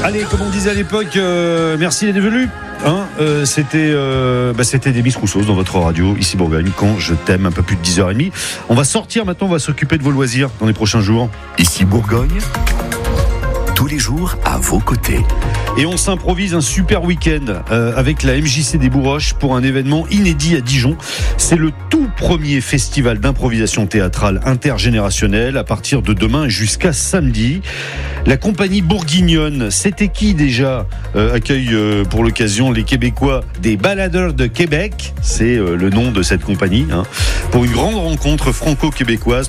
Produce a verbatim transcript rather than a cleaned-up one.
Allez, comme on disait à l'époque, euh, merci d'être venu. Hein, euh, c'était, euh, bah, c'était Demis Roussos dans votre radio, ici Bourgogne, quand je t'aime, un peu plus de dix heures trente. On va sortir maintenant, on va s'occuper de vos loisirs dans les prochains jours. Ici Bourgogne, tous les jours à vos côtés. Et on s'improvise un super week-end euh, avec la M J C des Bourroches pour un événement inédit à Dijon. C'est le tout premier festival d'improvisation théâtrale intergénérationnelle à partir de demain jusqu'à samedi. La compagnie bourguignonne, c'était qui déjà euh, accueille euh, pour l'occasion les Québécois des Baladeurs de Québec. C'est euh, le nom de cette compagnie. Hein, pour une grande rencontre franco-québécoise